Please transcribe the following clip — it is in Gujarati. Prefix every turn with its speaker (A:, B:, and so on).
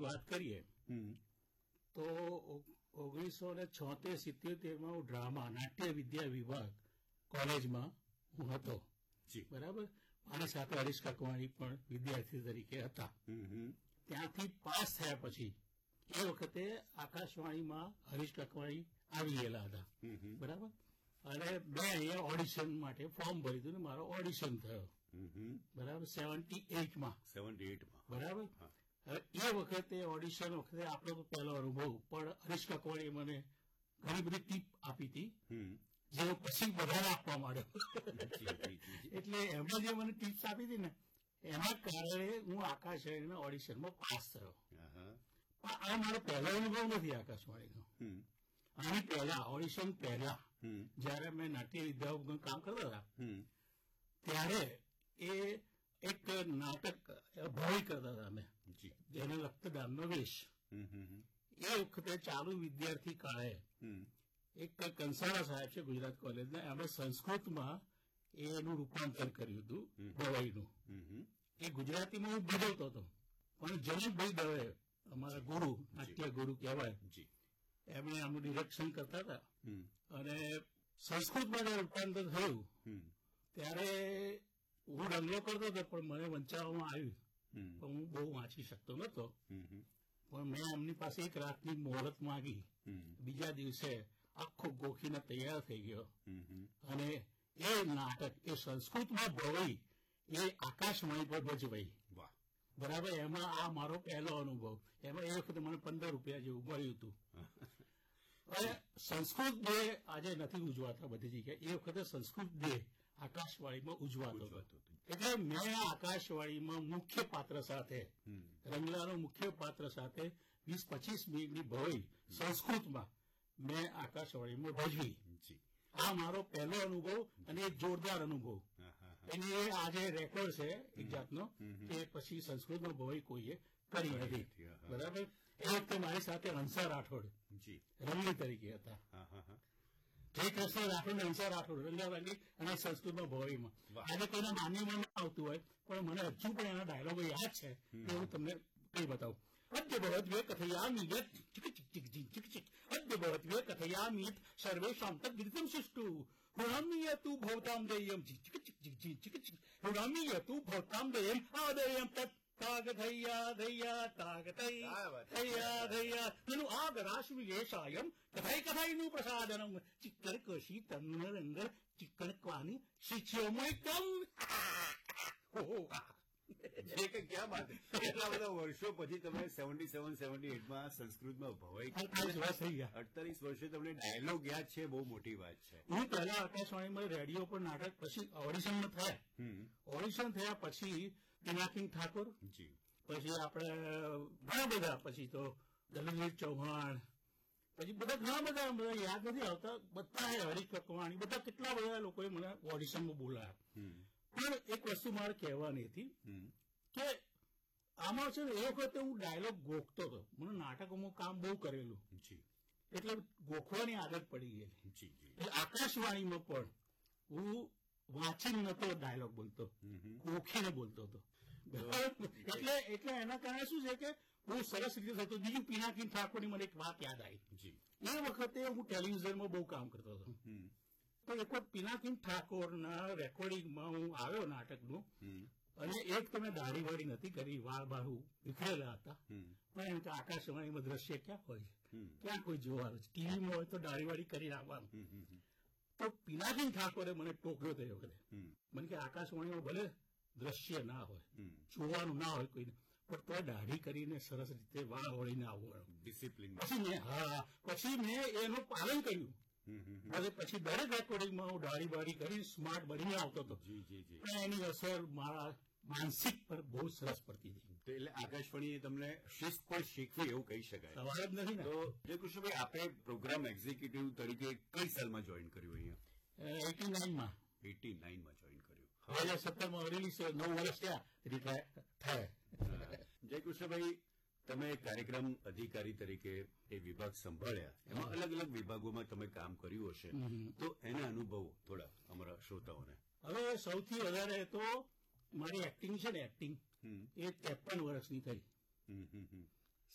A: વાત કરીએ તો 1976-77 હું ડ્રામા નાટ્ય વિદ્યા વિભાગ કોલેજમાં હું હતો. બરાબર. મારી સાથે હરીશ કાકવાણી પણ વિદ્યાર્થી તરીકે હતા. ત્યાંથી પાસ થયા પછી એ વખતે આકાશવાણીમાં હરીશ કાકવાણી આવી ગયેલા હતા. બરાબર. અને મેં અહીંયા ઓડિશન માટે ફોર્મ ભરી હતું ને મારો ઓડિશન થયો. બરાબર. 78માં. બરાબર. એ વખતે ઓડિશન વખતે આપણો તો પહેલો અનુભવ, પણ હરીશ કાકવાણીએ મને ઘણી બધી ટીપ આપી હતી જે પછી બધાને આપવા માંડ્યો. એટલે એમણે જે મને ટીપ્સ આપી હતી ને એના કારણે હું આકાશવાણીના ઓડિશનમાં પાસ થયો. પણ આ મારો પહેલો અનુભવ નથી આકાશવાણીનો. આની પહેલા ઓડિશન પહેલા જયારે મેં નાટ્ય વિદ્યામાં કામ કરતા હતા ત્યારે એ એક નાટક ભવાઈ કરતા હતા અમે, જેને રક્તદાનનો વેશ. એ વખતે ચાલુ વિદ્યાર્થી કાળે એક કંસારા સાહેબ છે ગુજરાત કોલેજના, એમણે સંસ્કૃતમાં એનું રૂપાંતર કર્યું હતું ભવાઈનું. એ ગુજરાતીમાં હું ભજવતો હતો, પણ જનકભાઈ દવે અમારા ગુરુ, નાટ્ય ગુરુ કહેવાય, એમણે આમનું ડિરેક્શન કરતા હતા. અને સંસ્કૃતમાં જે રૂપાંતર થયું ત્યારે હું રંગલો કરતો હતો, પણ મને વંચાવવામાં આવ્યું. પણ હું બહુ વાંચી શકતો નતો. પણ મેં એમની પાસે એક રાતની મોહલત માંગી. બીજા દિવસે આખો ગોખીને તૈયાર થઈ ગયો અને એ નાટક એ સંસ્કૃતમાં ભવાઈ એ આકાશવાણી પર ભજવાઈ. બરાબર. એમાં આ મારો પહેલો અનુભવ. એમાં એ વખતે મને 15 રૂપિયા જેવું મળ્યું હતું. અને સંસ્કૃત ડે આજે નથી ઉજવાતા બધી જગ્યાએ, એ વખતે સંસ્કૃત ડે આકાશવાણીમાં ઉજવાતો હતો. એટલે મેં આકાશવાણીમાં મુખ્ય પાત્ર સાથે, રંગલાનો મુખ્ય પાત્ર સાથે 20-25 મિનિટની ભવાઈ સંસ્કૃતમાં મેં આકાશવાણીમાં ભજવી. આ મારો પહેલો અનુભવ અને એક જોરદાર અનુભવ. એની એ આજે રેકોર્ડ છે એક જાતનો કે પછી સંસ્કૃતનો ભવાઈ કોઈએ કરી નથી. બરાબર. એ વખતે મારી સાથે હંસા રાઠોડ રંગલી તરીકે હતા. જયકૃષ્ણ રાઠોડ, હંસા રાઠોડ રંગારંગી અને સંસ્કૃતમાં ભવાઈમાં. આજે કોઈને માન્યમાં ના આવતું હોય, પણ મને હજુ પણ એના ડાયલોગો યાદ છે કે હું તમને કઈ બતાવું. અદ્ય ભવદ્વે કથયામિ યત ચિક ચિક ચિક ચિક ચિક ચિક અદ્ય ભવદ્વે કથયામિ સર્વેષાં તદ્ગીતમ શિષ્ટુ હુરામ્યતુ ભવતામ દેયમ ચિક ચિક ચિક ચિક ચિક ચિક હુરામ્યતુ ભવતામ દેયમ આદેયમ તત તાગધૈયા ધૈયા તાગધૈયા ધૈયા નનુ આગરાશ્મિ યેષાયમ કથાઈ કથાઈનું પ્રસાદનમ ચિક્કર કશી તન્ન રંગ ચિક્કણકવાની શિષ્યોમયકમ.
B: ક્યાં બાત. એટલા બધા વર્ષો પછી તમે 77-78માં સંસ્કૃતમાં ભવાઈ 48 વર્ષે તમને ડાયલોગ યાદ છે, બહુ મોટી વાત છે.
A: હું પહેલા આકાશવાણીમાં રેડિયો પર નાટક, પછી ઓડિશનમાં થયા. ઓડિશન થયા પછી પિનાકિની ઠાકોર, પછી આપણે ઘણા બધા, પછી તો દલવીર ચૌહાણ, પછી બધા ઘણા બધા યાદ નથી આવતા, બધા હરીશ કાકવાણી, બધા કેટલા બધા લોકોએ મને ઓડિશનમાં બોલાયા. પણ એક વસ્તુ મારે કહેવાની હતી કે આમાં છે ને એ વખતે હું ડાયલોગ ગોખતો હતો. મને નાટકોમાં કામ બહુ કરેલું એટલે ગોખવાની આદત પડી ગયેલી. આકાશવાણીમાં પણ હું વાંચીને નતો ડાયલોગ બોલતો, ગોખીને બોલતો હતો. એટલે એના કારણે શું છે કે બહુ સરસ રીતે થતું. બીજું પિનાકિની ઠાકોરની મને એક વાત યાદ આવી. એ વખતે હું ટેલિવિઝનમાં બહુ કામ કરતો હતો. તો એક વખત પિનાકિની ઠાકોરના રેકોર્ડિંગમાં હું આવ્યો નાટકનું, અને એક તમે દાઢીવાળી નથી કરી, વાળ બાળું વિખરેલા હતા. પણ એમ કે આકાશવાણીમાં દ્રશ્ય ક્યાં હોય, ક્યાં કોઈ જોવાનું છે, ટીવીમાં હોય તો દાઢીવાળી કરી નાખવાનું. તો પિનાકિની ઠાકોરે મને ટોક્યો તે વખતે. મને કે આકાશવાણીમાં ભલે દ્રશ્ય ના હોય, જોવાનું ના હોય કોઈને, પણ તો દાઢી કરીને સરસ રીતે વાળ વળીને આવવાનું
B: ડિસિપ્લિન.
A: પછી મેં એનું પાલન કર્યું. અને પછી દરેક રેકોર્ડિંગમાં હું દાઢી બાળી કરી સ્માર્ટ બનીને આવતો હતો. પણ એની અસર મારા માનસિક પર બહુ સરસ પડતી હતી.
B: એટલે આકાશવાણીએ તમને શિસ્ત પણ શીખવી એવું કહી શકાય.
A: સવાલ જ નથી ને.
B: તો જયકૃષ્ણભાઈ, આપણે પ્રોગ્રામ એક્ઝિક્યુટિવ તરીકે કઈ સાલમાં જોઈન કર્યું અહીંયા?
A: 89માં.
B: 89માં જોઈન કર્યું.
A: 2017માં રિલીઝ 9 વર્ષ થયા રિટાયર થાય.
B: જયકૃષ્ણભાઈ, તમે કાર્યક્રમ અધિકારી તરીકે એ વિભાગ સંભાળ્યા, એમાં અલગ અલગ વિભાગોમાં તમે કામ કર્યું હશે, તો એના અનુભવ થોડા અમારા શ્રોતાઓને.
A: હવે સૌથી વધારે તો મારી એક્ટિંગ છે ને, એક્ટિંગ એ 53 વર્ષની થઈ.